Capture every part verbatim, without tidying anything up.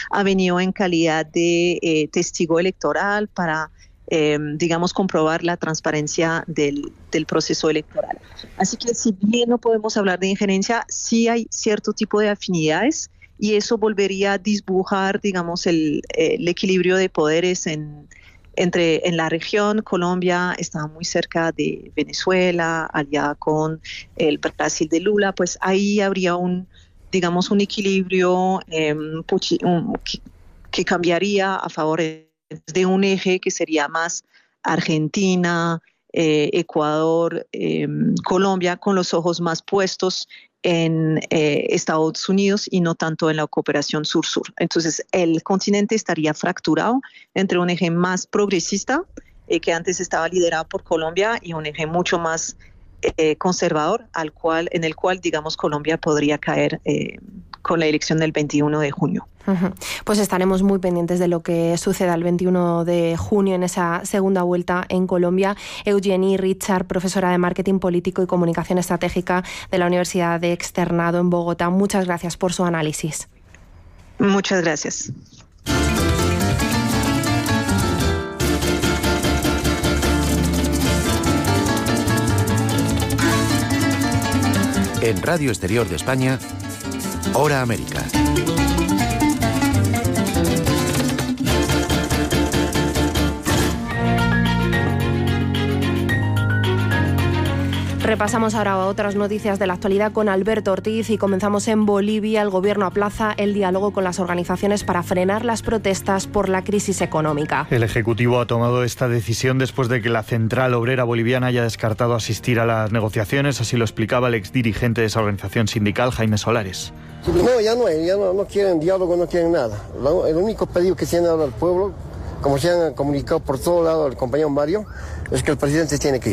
ha venido en calidad de eh, testigo electoral para, eh, digamos, comprobar la transparencia del, del proceso electoral. Así que si bien no podemos hablar de injerencia, sí hay cierto tipo de afinidades y eso volvería a disbujar, digamos, el, el equilibrio de poderes en Entre, en la región. Colombia está muy cerca de Venezuela, aliada con el Brasil de Lula, pues ahí habría un, digamos, un equilibrio eh, un, que, que cambiaría a favor de un eje que sería más Argentina, eh, Ecuador, eh, Colombia, con los ojos más puestos en eh, Estados Unidos y no tanto en la cooperación sur-sur. Entonces, el continente estaría fracturado entre un eje más progresista, eh, que antes estaba liderado por Colombia, y un eje mucho más eh, conservador, al cual, en el cual, digamos, Colombia podría caer eh, con la elección del veintiuno de junio. Uh-huh. Pues estaremos muy pendientes de lo que suceda el veintiuno de junio en esa segunda vuelta en Colombia. Eugenie Richard, profesora de Marketing Político y Comunicación Estratégica de la Universidad de Externado en Bogotá, muchas gracias por su análisis. Muchas gracias. En Radio Exterior de España, Hora América. Repasamos ahora otras noticias de la actualidad con Alberto Ortiz y comenzamos en Bolivia. El gobierno aplaza el diálogo con las organizaciones para frenar las protestas por la crisis económica. El Ejecutivo ha tomado esta decisión después de que la Central Obrera Boliviana haya descartado asistir a las negociaciones, así lo explicaba el exdirigente de esa organización sindical, Jaime Solares. No, ya no hay, ya no, no quieren diálogo, no quieren nada. El único pedido que tiene ahora el pueblo, como se han comunicado por todo lado el compañero Mario, es que el presidente tiene que ir.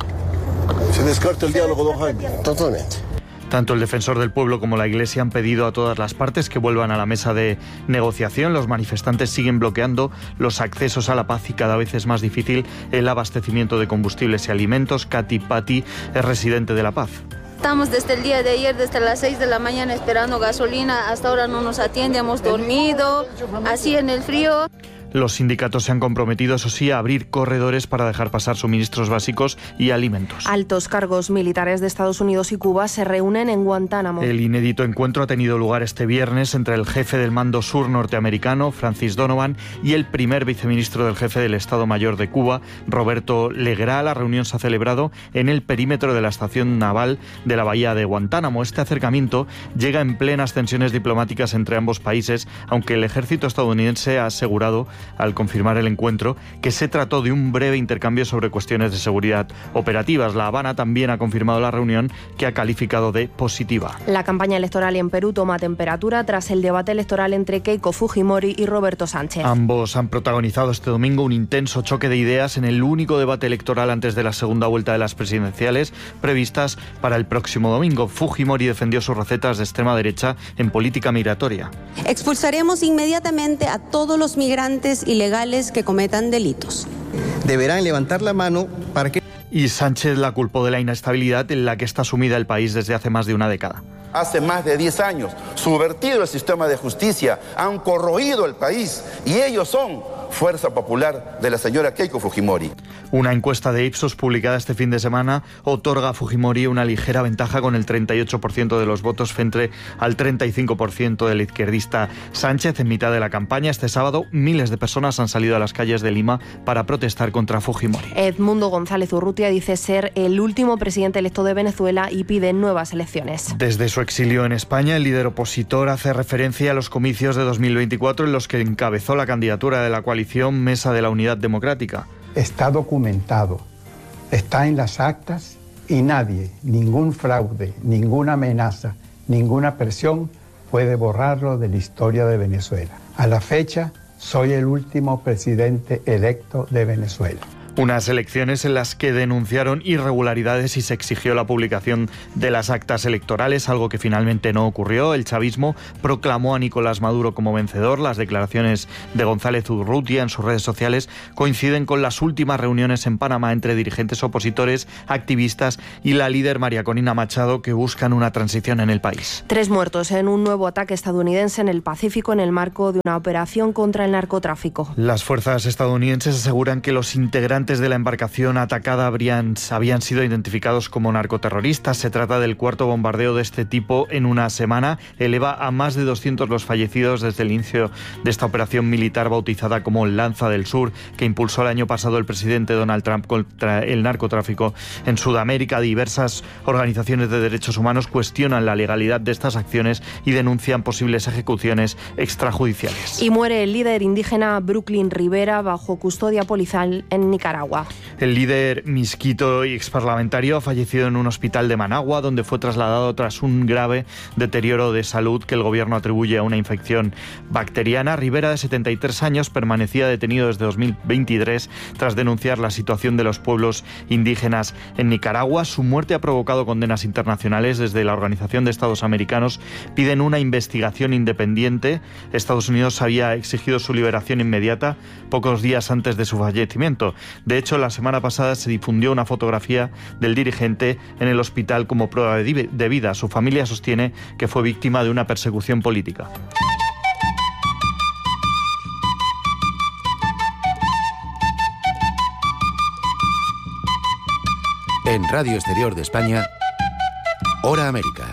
¿Se descarta el diálogo, don Jaime? Totalmente. Tanto el defensor del pueblo como la Iglesia han pedido a todas las partes que vuelvan a la mesa de negociación. Los manifestantes siguen bloqueando los accesos a la paz y cada vez es más difícil el abastecimiento de combustibles y alimentos. Katy Patti es residente de La Paz. Estamos desde el día de ayer, desde las seis de la mañana esperando gasolina. Hasta ahora no nos atiende, hemos dormido así en el frío. Los sindicatos se han comprometido, eso sí, a abrir corredores para dejar pasar suministros básicos y alimentos. Altos cargos militares de Estados Unidos y Cuba se reúnen en Guantánamo. El inédito encuentro ha tenido lugar este viernes entre el jefe del Mando Sur norteamericano, Francis Donovan, y el primer viceministro del jefe del Estado Mayor de Cuba, Roberto Legrá. La reunión se ha celebrado en el perímetro de la estación naval de la bahía de Guantánamo. Este acercamiento llega en plenas tensiones diplomáticas entre ambos países, aunque el ejército estadounidense ha asegurado al confirmar el encuentro que se trató de un breve intercambio sobre cuestiones de seguridad operativas. La Habana también ha confirmado la reunión, que ha calificado de positiva. La campaña electoral en Perú toma temperatura tras el debate electoral entre Keiko Fujimori y Roberto Sánchez. Ambos han protagonizado este domingo un intenso choque de ideas en el único debate electoral antes de la segunda vuelta de las presidenciales previstas para el próximo domingo. Fujimori defendió sus recetas de extrema derecha en política migratoria. Expulsaremos inmediatamente a todos los migrantes ilegales que cometan delitos. Deberán levantar la mano para que... Y Sánchez la culpó de la inestabilidad en la que está sumida el país desde hace más de una década. Hace más de diez años, subvertido el sistema de justicia, han corroído el país y ellos son Fuerza Popular de la señora Keiko Fujimori. Una encuesta de Ipsos publicada este fin de semana otorga a Fujimori una ligera ventaja con el treinta y ocho por ciento de los votos frente al treinta y cinco por ciento del izquierdista Sánchez. En mitad de la campaña, este sábado, miles de personas han salido a las calles de Lima para protestar contra Fujimori. Edmundo González Urrutia dice ser el último presidente electo de Venezuela y pide nuevas elecciones. Desde su exilio en España, el líder opositor hace referencia a los comicios de dos mil veinticuatro en los que encabezó la candidatura de la coalición Mesa de la Unidad Democrática. Está documentado, está en las actas y nadie, ningún fraude, ninguna amenaza, ninguna presión puede borrarlo de la historia de Venezuela. A la fecha, soy el último presidente electo de Venezuela. Unas elecciones en las que denunciaron irregularidades y se exigió la publicación de las actas electorales, algo que finalmente no ocurrió. El chavismo proclamó a Nicolás Maduro como vencedor. Las declaraciones de González Urrutia en sus redes sociales coinciden con las últimas reuniones en Panamá entre dirigentes opositores, activistas y la líder María Corina Machado, que buscan una transición en el país. Tres muertos en un nuevo ataque estadounidense en el Pacífico en el marco de una operación contra el narcotráfico. Las fuerzas estadounidenses aseguran que los integrantes de la embarcación atacada habrían, habían sido identificados como narcoterroristas. Se trata del cuarto bombardeo de este tipo en una semana. Eleva a más de doscientos los fallecidos desde el inicio de esta operación militar bautizada como Lanza del Sur, que impulsó el año pasado el presidente Donald Trump contra el narcotráfico en Sudamérica. Diversas organizaciones de derechos humanos cuestionan la legalidad de estas acciones y denuncian posibles ejecuciones extrajudiciales. Y muere el líder indígena Brooklyn Rivera bajo custodia policial en Nicaragua. El líder misquito y exparlamentario ha fallecido en un hospital de Managua, donde fue trasladado tras un grave deterioro de salud que el gobierno atribuye a una infección bacteriana. Rivera, de setenta y tres años, permanecía detenido desde dos mil veintitrés tras denunciar la situación de los pueblos indígenas en Nicaragua. Su muerte ha provocado condenas internacionales. Desde la Organización de Estados Americanos piden una investigación independiente. Estados Unidos había exigido su liberación inmediata pocos días antes de su fallecimiento. De hecho, la semana pasada se difundió una fotografía del dirigente en el hospital como prueba de vida. Su familia sostiene que fue víctima de una persecución política. En Radio Exterior de España, Hora América.